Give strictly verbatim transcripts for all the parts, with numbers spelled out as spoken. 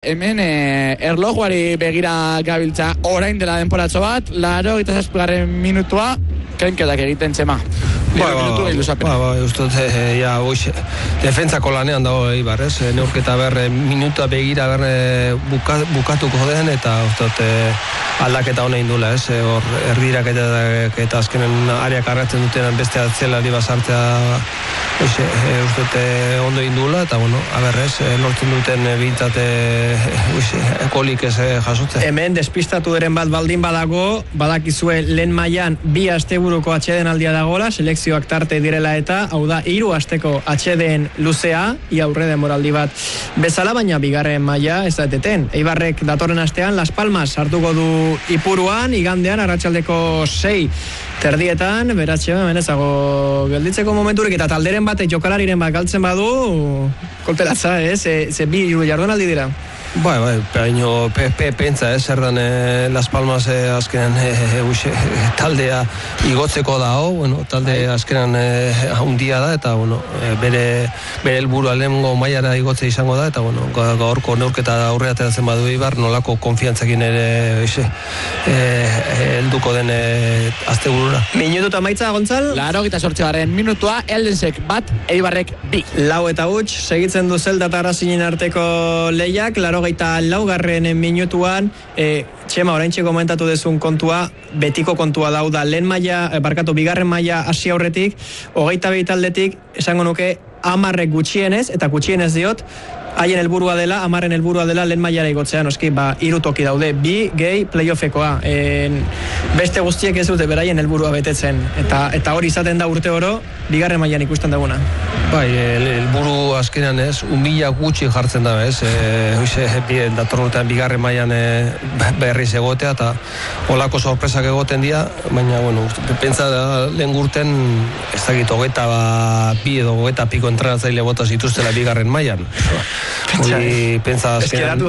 hemen e, erlojuari begira gabiltza orain dela denporatxo bat, laro eta zazpigarren minutua, kenketak egiten Txema. Ba, ba, ba, ba, ustot, e, ja, oiz, defentsako lanean dago Eibar, ez? Neurketa ber, minutua begira ber buka, bukatuko den, eta ustot, e, aldaketa honein dula, ez? Hor, erdirak eta, eta azkenen ariak arratzen duten beste atzelari basartzea, oiz, e, ustot, e, ondo indula, eta, bueno, aberrez, e, lortzen duten e, bintzate, oiz, kolik ez e, jasotzen. Hemen, despistatu eren bat baldin badago, badakizue lehen mailan bi asteburuko atxeden aldia dagola, selekzioak tarte direla eta, hau da, hiru asteko atxeden luzea, ia aurre demoraldi bat bezala, baina bigarren maila ez da eteten. Eibarrek datorren astean Las Palmas hartuko du Ipuruan, igandean arratsaldeko sei terdietan, beratxe menezago gelditzeko momenturik, eta talderen bat, jokalariren bat galtzen badu, kolpelatza, eh? Ze, ze bi hiru jardunaldi dira. Bai, bai, peño, pe, pe, pentsa, eh, zer dan eh, Las Palmas eh, azkenan eh, uxe, taldea igotzeko da, oh, bueno, talde azkenan eh, handia da, eta, bueno, eh, bere, bere helburua lehengo mailara igotze izango da, eta, bueno, gaurko neurketa aurrea ateratzen badu Eibar, nolako konfiantzakin ere, uxe, eh, helduko den eh, asteburura. Minutu eta maitza, Gontzal? Laro gita sortzegarren minutua, Eldensek bat, Eibarrek bi. Lau eta huts, segitzen du Zelta eta Arrazinen arteko lehiak, laro geita laugarren minutuan, e, Txema, oraintxe komentatu dezun kontua, betiko kontua dauda, lehen maila, barkatu, bigarren maila hasi aurretik, hogeita behi taldetik, esango nuke, hamarrek gutxienez, eta gutxienez diot, haien helburua dela, hamarren helburua dela lehen mailara igotzean, oski, ba, hiru toki daude, bi gehi playoffekoa. En, beste guztiek ez dute beraien helburua betetzen, eta eta hori izaten da urte oro, bigarren mailan ikusten daguna. Bai, helburu azkenan ez, unbila gutxi jartzen da, ez, e, oize, datorretan bigarren mailan e, berriz egotea, eta olako sorpresak egoten dira, baina, bueno, pentsa da, lehen gurten, ez dakit, hogeita ba, bi edo hogeita piko entrenatzaile bota zituztela bigarren mailan. Hori, pentsa azkenan,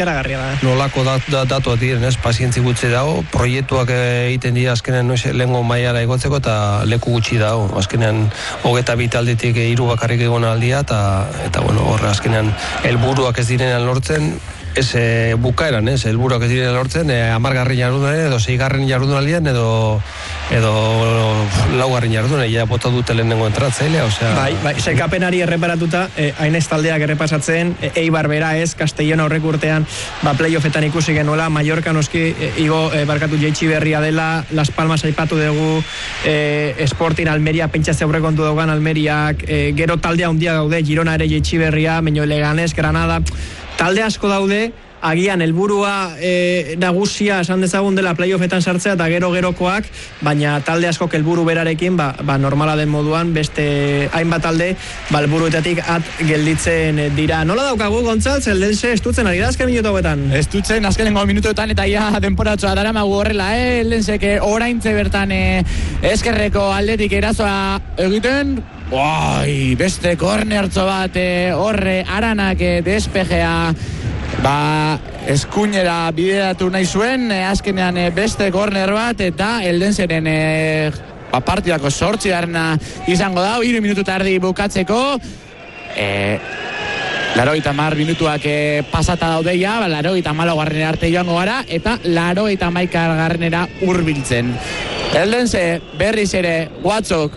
nolako dat, dat, datuak diren, ez, pazientzi gutxi dago, proiektuak egiten dira azkenan, noiz, lehengo mailara egotzeko, eta leku gutxi dago, azkenan, hogeita bi taldetik hiru bakarrik egon aldia, eta, eta bueno, horre azkenean helburuak ez direnean lortzen, ez e, bukaeran, ez, helburuak ez direnean lortzen, e, amargarren jardunaldian, edo seigarren jardunaldian, edo edo laugarren jardunaldian, ja bota dute lehenengo entratzailea, osea... Bai, bai, sekapenari erreparatuta, e, hainez taldeak errepasatzen, e, Eibar bera ez, Castellón aurrek urtean, ba, playoffetan ikusi genuela, Mallorca noski, e, igo, e, barkatu jeitsi berria dela, Las Palmas aipatu dugu, e, Sporting Almeria, pentsatze aurrekontu daugan Almeriak, e, gero taldea handia gaude, Girona ere jeitsi berria, Meño Leganés, Granada, talde asko daude, agian helburua e, nagusia esan dezagun dela playoffetan sartzea eta gero gerokoak, baina talde askok helburu berarekin, ba, ba normala den moduan beste hainbat talde ba helburuetatik at gelditzen dira. Nola daukagu Gontzal, Eldense estutzen ari da azken minutu hauetan? Estutzen azkenengo minutuetan eta ja denporatxoa daramagu horrela, eh? Eldenseke oraintze bertan eh, eskerreko aldetik erazoa egiten, oi, beste kornertzo bat eh, horre aranak eh, despejea ba, eskuinera bideratu nahi zuen, e, azkenean e, beste korner bat, eta Eldenseren e, ba, partidako sortzi garna izango da, hiru minutu tardi bukatzeko, e, larogeita hamar minutuak e, pasata daudeia, ba, larogeita hamar garrenera arte joango gara, eta larogeita hamaika garrenera hurbiltzen. Eldense berriz ere Watzok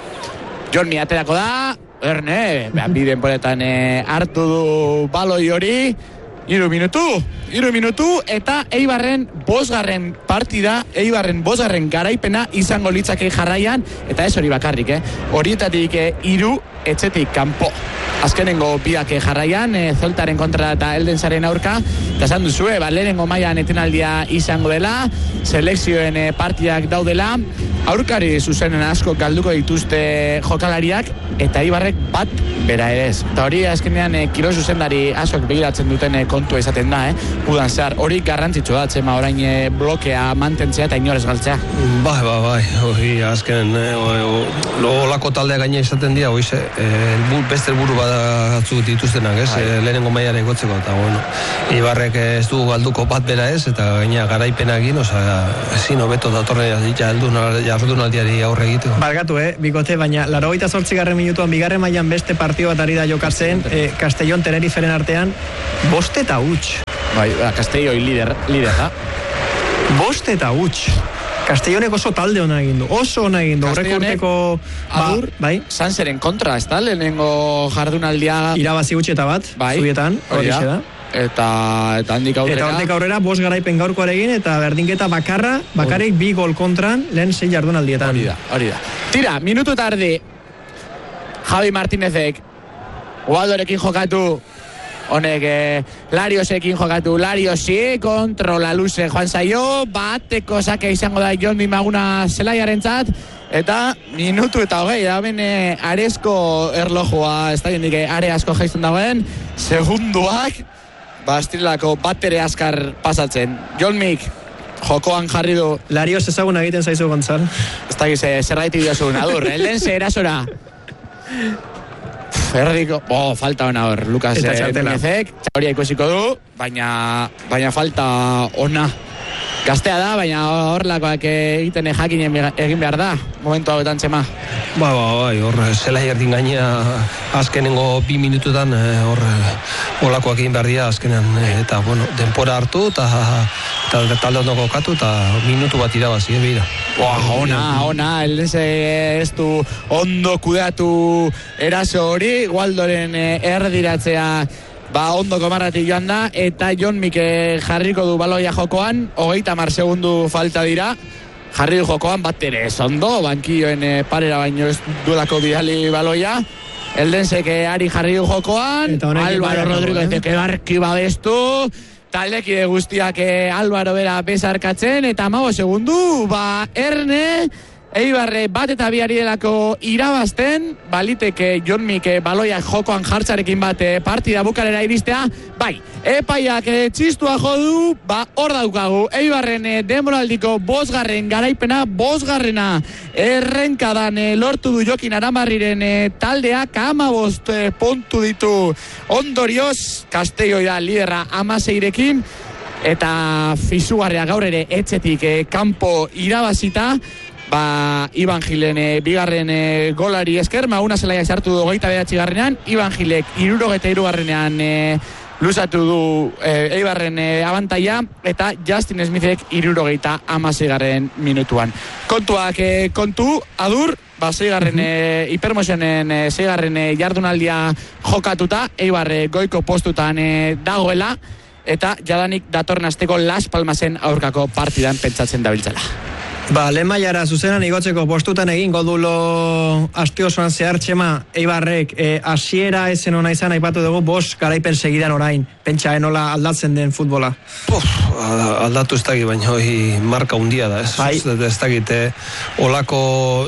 Jon Mi aterako da, erne, ba, bi denporetan e, hartu du baloi hori, Iru minutu, iru minutu, eta Eibarren bosgarren partida, Eibarren bosgarren garaipena izango litzake jarraian, eta ez hori bakarrik, eh? Horietatik eh, iru etxetik kanpo. Azkenengo biak jarraian, eh, Zeltaren kontra eta Eldensaren aurka, eta esan duzue, ba, lehenengo mailan etenaldia izango dela, selekzioen eh, partidak daudela, aurkari zuzenen asko galduko dituzte jokalariak, eta Eibarrek bat bera ere ez. Eta hori azkenean eh, kiro zuzendari asok begiratzen duten eh, kontua izaten da, eh? Udan zehar, hori garrantzitsu da, Txema, orain eh, blokea mantentzea eta inorez galtzea. Bai, bai, bai, hori azken, eh, olako taldea gaina izaten dira, oize, eh, beste helburu batzuk dituztenak, ez, eh, lehenengo mailara igotzeko, eta bueno, Eibarrek ez du galduko bat bera ez, eta gaina garaipenakin, osea, ezin hobeto datorren jardunaldiari aurre egiteko. Barkatu, eh, bikote, baina laurogeita zortzigarren minutuan bigarren mailan beste partio bat ari da jokatzen, eh, Castellón Teneriferen artean, bost eta huts. Bai, Castelloi lider, lider da. Bost eta huts. Castellonek oso talde ona egin du. Oso ona egin du. Horrek urteko adur, ba, bai. Sanseren kontra, ez da? Lehenengo jardunaldia... Irabazi gutxeta bat, bai. Zubietan, hori da. Eta, eta handik aurrera... Eta handik aurrera, bost garaipen gaurkoarekin, eta berdinketa bakarra, bakarrik bi gol kontran, lehen sei jardunaldietan. Hori da, hori da. Tira, minutu tardi, Javi Martínezek, Ubaldorekin jokatu, honek eh, Lariosekin jokatu, Lariosi, kontrola luze joan zaio, bateko sake izango da Jon Dimaguna zelaiarentzat, eta minutu eta hogei, da ben eh, arezko erlojua, ez da jendik, are asko jaizten dagoen, segunduak, Bastilako batere askar pasatzen. Jon Mik, jokoan jarri du. Larios ezaguna egiten zaizu Gontzal. Ez da gize, zerraiti diozu, nadur, eldense erasora. Erdiko, oh, falta ona hor, Lukas Núñezek, txauria ikusiko du, baina, baina falta ona. Gaztea da, baina horlakoak egiten jakin egin behar da, momentu hauetan txema. Ba, ba, bai, hor, zela jardin gainea azkenengo bi minututan hor holakoak egin behar dira azkenean, eta, bueno, denpora hartu, eta talde ondo kokatu, eta minutu bat irabazi, ebira. Boa, ona, ona, eldense ez du ondo kudeatu eraso hori, Waldoren erdiratzea ba ondo komarratik joan da, eta Jon Mik jarriko du baloia jokoan, hogeita hamar segundu falta dira, jarri du jokoan bat ere ez ondo, bankioen parera baino ez duelako bidali baloia, eldenseke ari jarri du jokoan, Álvaro Rodríguez eh? Ebarki babestu, taldekide guztiak Álvaro bera bezarkatzen, eta hamabost segundu, ba Erne, Eibarre bat eta biari delako irabazten, baliteke Jon Mik baloiak jokoan jartzarekin bat partida bukarera iristea, bai, epaiak txistua jodu, ba hor daukagu, Eibarren denboraldiko bosgarren garaipena, bosgarrena errenkadan lortu du Jokin Aramarriren taldeak, hamabost puntu ditu ondorioz, Castelloi da liderra hamaseirekin, eta fizugarria gaur ere etxetik kanpo irabazita, ba, Iban Gilen e, bigarren e, golari esker, Maguna Zelaia sartu du hogeita bederatzi garrenean, Iban Gilek hirurogeta hiru garrenean e, luzatu du e, Eibarren e, abantaia, eta Justin Smithek hirurogeita hamasei garren minutuan. Kontuak e, kontu, adur, ba, zeigarren e, hipermosionen e, zeigarren e, jardunaldia jokatuta, Eibarre goiko postutan e, dagoela, eta jadanik datorren asteko Las Palmasen aurkako partidan pentsatzen dabiltzela. Ba, lehen mailara zuzenan igotzeko postutan egin godulo aste osoan zehar txema Eibarrek hasiera e, ezen ona izan aipatu dugu bost garaipen segidan orain, pentsa enola aldatzen den futbola. Uf, aldatu ez daki, baina hoi marka hundia da, ez? Bai. Ez dakite olako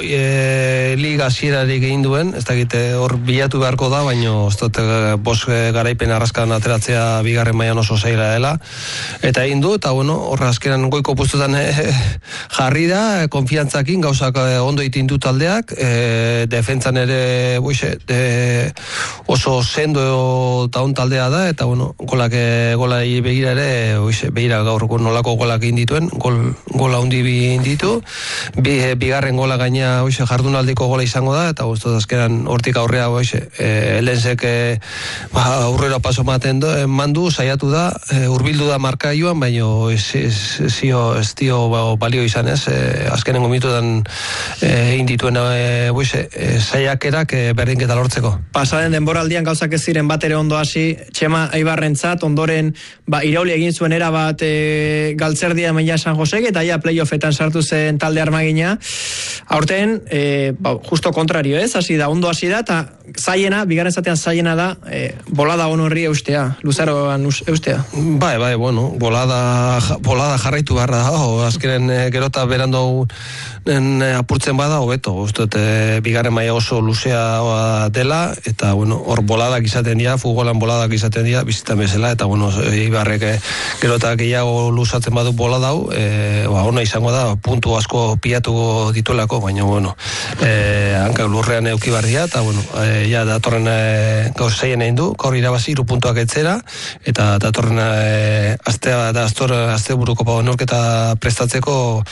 e, liga hasierarik egin duen, ez dakite hor bilatu beharko da, baina ez dut bost garaipen arraskan ateratzea bigarren mailan oso zaila dela, eta egin du, eta bueno, horre azkenan goiko postutan e, jarri da, konfiantzakin gauzak ondo itin du taldeak, e, defentsan ere boixe, de, oso sendo eta on taldea da, eta bueno, golak gola begira ere, boixe, begira gaur nolako golak indituen, gol, gola hundi bi inditu, bi, bigarren gola gaina boixe, jardunaldiko gola izango da, eta guztot azkeran hortik aurrea boixe, e, lehenzek e, ba, aurrera paso maten do, e, mandu, saiatu da, e, urbildu da marka joan, baina ez, ez, ez, ez dio ba, balio izan ez, azkenengo minututan egin dituen e, e, saiakerak e, berdinketa lortzeko. Pasaden denboraldian gauzak ez ziren bat ere ondo hasi Txema Eibarrentzat, ondoren ba, irauli egin zuen era bat e, galtzerdia Meilla San Josek, eta ja playoffetan sartu zen talde armagina. Aurten, e, ba, justo kontrario ez, hasi da, ondo hasi da, eta zaiena, bigarren zatean zaiena da, e, bolada ono horri eustea, luzaroan eustea. Bai, bai, bueno, bolada, bolada jarraitu beharra da, o, azkenen e, gerota berando en, apurtzen bada, hobeto, ustot, e, bigarren maila oso luzea dela, eta, bueno, hor boladak izaten dira, futbolan boladak izaten dira, bizitan bezala, eta, bueno, Eibarrek e, gerota gehiago luzatzen badu bolada hau, e, ba, ona izango da, puntu asko piatuko dituelako, baina, bueno, e, hankak lurrean eukibarria, eta, bueno, e, ja, datorren e, gauz zeien egin du, gaur irabazi iru puntuak etzera, eta datorren e, astea, da, astor, azte buruko pa, norketa prestatzeko irabazi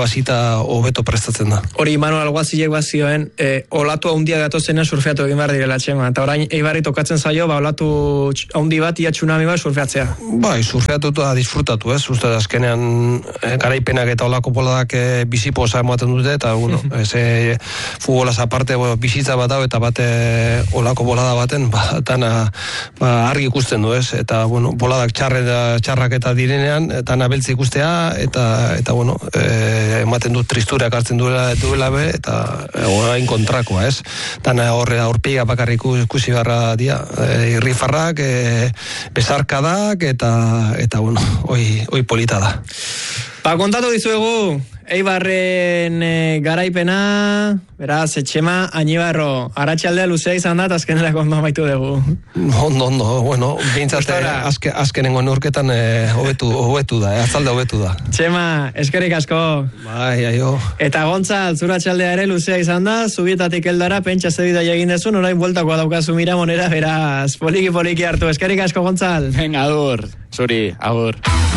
hasita hobeto prestatzen da. Hori Manuel Alguazilek bazioen, e, olatu handia gatozena surfeatu egin behar direla, Txema. Eta orain Eibarri tokatzen zaio, ba, olatu handi bat, ia tsunami bat surfeatzea. Bai, surfeatu eta disfrutatu, ez? Uste azkenean e, garaipenak eta olako boladak e, biziposa ematen dute, eta, bueno, ez e, futbolaz aparte bueno, bizitza bat hau, eta bate olako bolada baten, ba, dana ba, argi ikusten du, ez? Eta, bueno, boladak txarre, txarrak eta direnean, eta nabeltzi ikustea, eta, eta bueno, e, ematen du tristurak hartzen duela, duela be, eta orain kontrakoa, ez? Dana horre aurpeiga bakarrik ikusi barra dia, e, irrifarrak, e, besarkadak, eta, eta bueno, hoi, hoi polita da. Ba, kontatu dizuegu, Eibarren e, garaipena, beraz, Etxema, Añibarro, aratxaldea luzea izan da, azkenerako ondo amaitu dugu. Ondo, ondo, bueno, bintzate, azke, azkenengo neurketan e, hobetu, hobetu da, e, azalde hobetu da. Txema, eskerrik asko. Bai, aio. Eta Gontzal, zuratxaldea ere luzea izan da, zubietatik eldara, pentsa zebida egin dezun, orain bueltakoa daukazu Miramonera, beraz, poliki-poliki hartu, eskerrik asko, Gontzal. Venga, agur, zuri, agur.